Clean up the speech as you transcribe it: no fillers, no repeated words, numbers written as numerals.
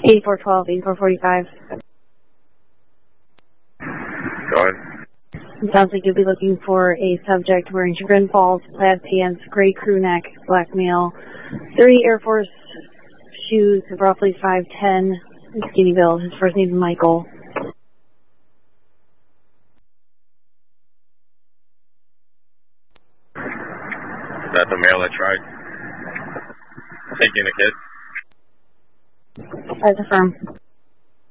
8412, 8445. Go ahead. It sounds like you'll be looking for a subject wearing chagrin falls, plaid pants, gray crew neck, black male, 30 Air Force shoes, roughly 5'10", skinny build. His first name is Michael. Is that the male that tried taking a kid? That's affirmed.